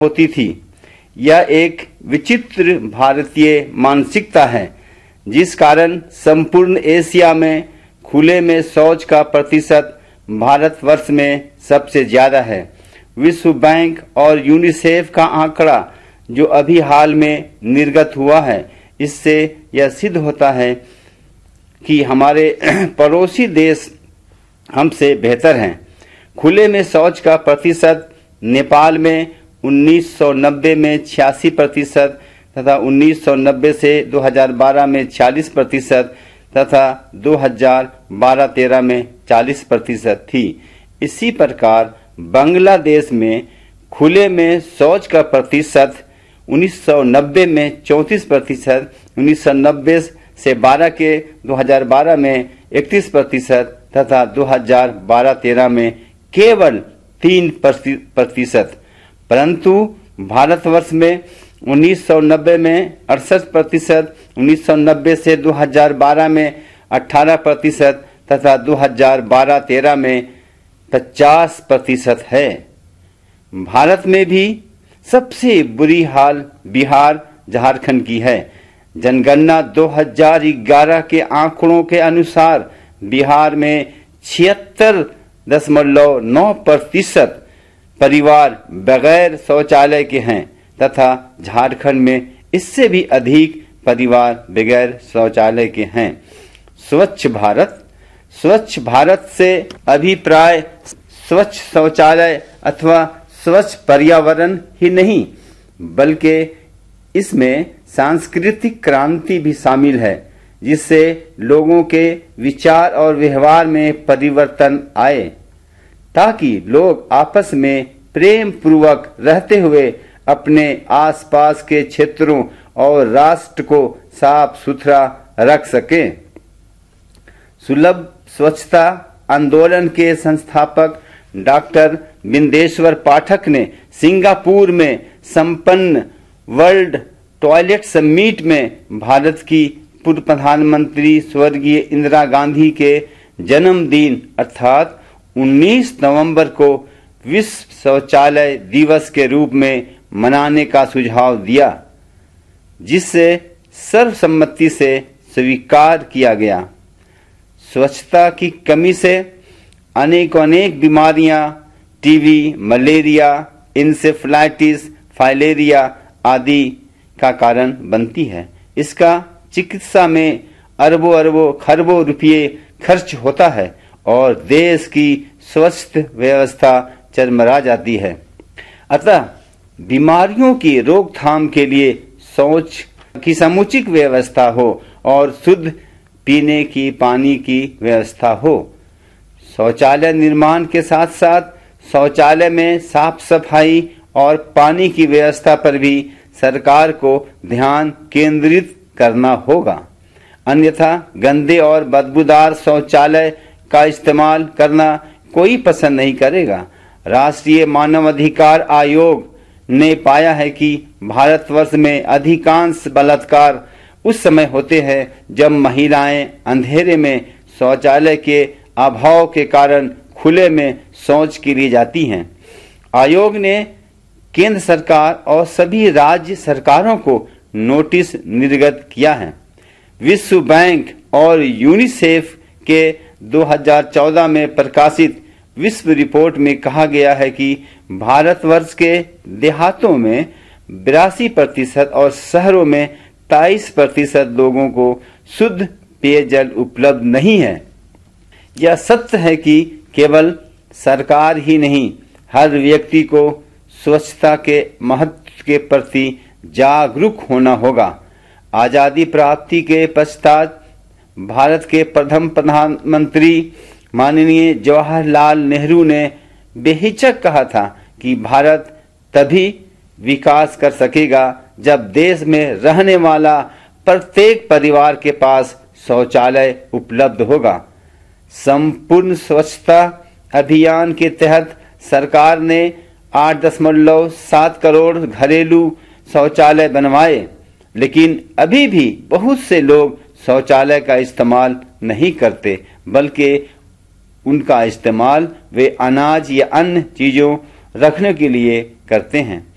होती थी। यह एक विचित्र भारतीय मानसिकता है, जिस कारण संपूर्ण एशिया में खुले में शौच का प्रतिशत भारतवर्ष में सबसे ज्यादा है। विश्व बैंक और यूनिसेफ का आंकड़ा जो अभी हाल में निर्गत हुआ है, इससे यह सिद्ध होता है कि हमारे पड़ोसी देश हमसे बेहतर हैं। खुले में शौच का प्रतिशत नेपाल में 1990 में 86% तथा 1990 से 2012 में 40% तथा 2012-13 में 40% थी। इसी प्रकार बांग्लादेश में खुले में शौच का प्रतिशत 1990 में 34%, 1990 से 12 के 2012 में 31% तथा 2012-13 में केवल 3%। परंतु भारतवर्ष में 1990 में 68%, 1990 से 2012 में 18% तथा 2012-13 में 50% है। भारत में भी सबसे बुरी हाल बिहार, झारखंड की है। जनगणना 2011 के आंकड़ों के अनुसार बिहार में 76.9% परिवार बगैर शौचालय के हैं तथा झारखंड में इससे भी अधिक परिवार बगैर शौचालय के हैं। स्वच्छ भारत से अभिप्राय स्वच्छ शौचालय अथवा स्वच्छ पर्यावरण ही नहीं, बल्कि इसमें सांस्कृतिक क्रांति भी शामिल है, जिससे लोगों के विचार और व्यवहार में परिवर्तन आए, ताकि लोग आपस में प्रेम पूर्वक रहते हुए अपने आसपास के क्षेत्रों और राष्ट्र को साफ सुथरा रख सकें। सुलभ स्वच्छता आंदोलन के संस्थापक डॉक्टर बिंदेश्वर पाठक ने सिंगापुर में संपन्न वर्ल्ड टॉयलेट समिट में भारत की पूर्व प्रधानमंत्री स्वर्गीय इंदिरा गांधी के जन्मदिन अर्थात 19 नवंबर को विश्व शौचालय दिवस के रूप में मनाने का सुझाव दिया, जिससे सर्वसम्मति से स्वीकार किया गया। स्वच्छता की कमी से अनेक बीमारियां, टीबी, मलेरिया, इंसेफ्लाइटिस, फाइलेरिया आदि का कारण बनती है। इसका चिकित्सा में अरबों खरबों रुपये खर्च होता है और देश की स्वास्थ्य व्यवस्था चरमरा जाती है। अतः बीमारियों की रोकथाम के लिए शौच की समुचित व्यवस्था हो और शुद्ध पीने की पानी की व्यवस्था हो। शौचालय निर्माण के साथ साथ शौचालय में साफ सफाई और पानी की व्यवस्था पर भी सरकार को ध्यान केंद्रित करना होगा, अन्यथा गंदे और बदबूदार शौचालय का इस्तेमाल करना कोई पसंद नहीं करेगा। राष्ट्रीय मानवाधिकार आयोग ने पाया है कि भारतवर्ष में अधिकांश बलात्कार उस समय होते हैं जब महिलाएं अंधेरे में शौचालय के अभाव के कारण खुले में शौच के लिए जाती हैं। आयोग ने केंद्र सरकार और सभी राज्य सरकारों को नोटिस निर्गत किया है। विश्व बैंक और यूनिसेफ के 2014 में प्रकाशित विश्व रिपोर्ट में कहा गया है कि भारतवर्ष के देहातों में 82% और शहरों में 23% लोगों को शुद्ध पेयजल उपलब्ध नहीं है। यह सत्य है कि केवल सरकार ही नहीं, हर व्यक्ति को स्वच्छता के महत्व के प्रति जागरूक होना होगा। आजादी प्राप्ति के पश्चात भारत के प्रथम प्रधानमंत्री माननीय जवाहरलाल नेहरू ने बेहिचक कहा था कि भारत तभी विकास कर सकेगा जब देश में रहने वाला प्रत्येक परिवार के पास शौचालय उपलब्ध होगा। संपूर्ण स्वच्छता अभियान के तहत सरकार ने 8.7 करोड़ घरेलू शौचालय बनवाए, लेकिन अभी भी बहुत से लोग शौचालय का इस्तेमाल नहीं करते, बल्कि उनका इस्तेमाल वे अनाज या अन्य चीजों रखने के लिए करते हैं।